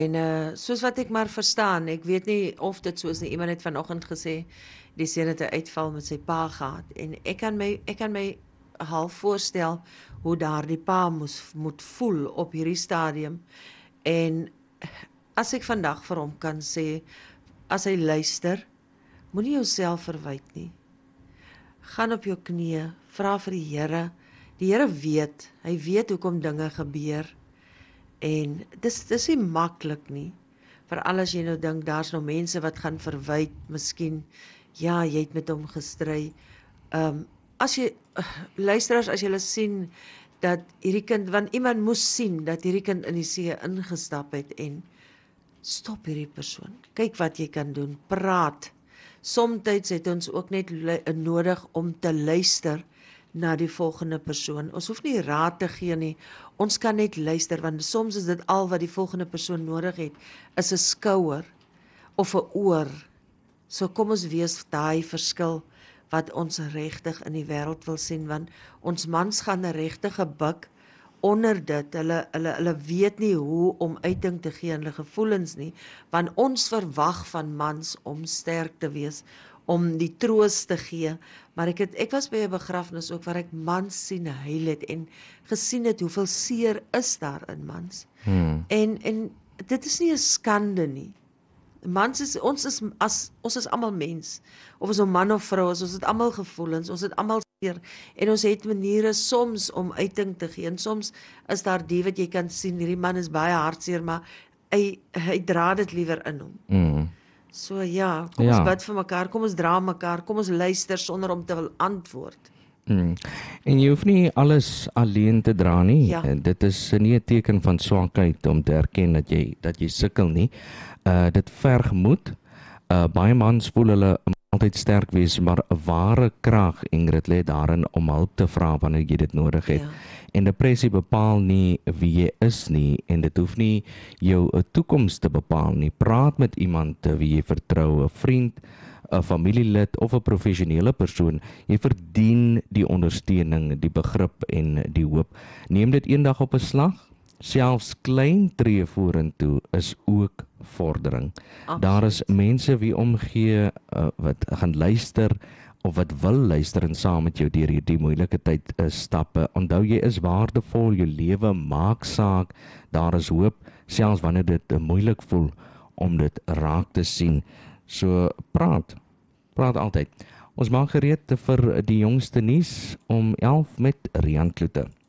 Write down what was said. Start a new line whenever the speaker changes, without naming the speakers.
En soos wat ek maar verstaan, ek weet nie of dit so is nie. Iemand het vanoggend gesê die seun het 'n uitval met sy pa gehad en ek kan my half voorstel hoe daardie pa moet voel op hierdie stadium. En as ek vandag vir hom kan sê, as hy luister, moenie jouself verwyd nie. Gaan op jou knieë, vra vir die Here. Die Here weet, hy weet hoekom dinge gebeur. En dis nie maklik nie. Veral as jy nou dink daar's nou mense wat gaan verwyd, miskien ja, jy het met hom gestry. As jy luisteraars, as jy sien dat hierdie kind, want iemand moes sien dat hierdie kind in die see ingestap het en stop hierdie persoon. Kyk wat jy kan doen. Praat. Somstyds het ons ook net nodig om te luister na die volgende persoon. Ons hoef nie raad te gee nie. Ons kan net luister, want soms is dit al wat die volgende persoon nodig het, is 'n skouer of 'n oor. So kom ons wees daai verskil wat ons regtig in die wêreld wil sien, want ons mans gaan 'n regtige buik onder dit. Hulle weet nie hoe om uiting te gee aan hulle gevoelens nie, want ons verwag van mans om sterk te wees, om die troos te gee. Maar ek was by 'n begrafnis ook waar ek mans sien huil het en gesien het hoeveel seer is daar in mans. En dit is nie 'n skande nie. Ons is almal mens. Of ons 'n man of vrou is, ons het almal gevoelens, ons het almal seer en ons het maniere soms om uiting te gee. En soms is daar die wat jy kan sien, hierdie man is baie hartseer, maar hy dra dit liewer in hom. So ja, kom ons bid vir mekaar, kom ons dra mekaar, kom ons luister sonder om te wil antwoord.
En jy hoef nie alles alleen te dra nie.
Ja.
Dit is nie 'n teken van swakheid om te erken dat jy sukkel nie. Dit verg moed. Baie mans voel hulle altyd sterk wees, maar 'n ware krag, Ingrid, lê daarin om hulp te vra wanneer jy dit nodig het.
Ja.
En depressie bepaal nie wie jy is nie, en dit hoef nie jou 'n toekoms te bepaal nie. Praat met iemand wie jy vertrou, 'n vriend, 'n familielid of 'n professionele persoon. Jy verdien die ondersteuning, die begrip en die hoop. Neem dit eendag op 'n slag. Selfs klein tree vorentoe is ook vordering.
Absoluut.
Daar is mense wie omgee, wat gaan luister of wat wil luister en saam met jou deur hierdie moeilike tyd stappe. Onthou, jy is waardevol, jou lewe maak saak, daar is hoop, selfs wanneer dit moeilik voel om dit raak te sien. So praat altyd. Ons maak gereed vir die jongste nuus om 11 met Rian Kloete.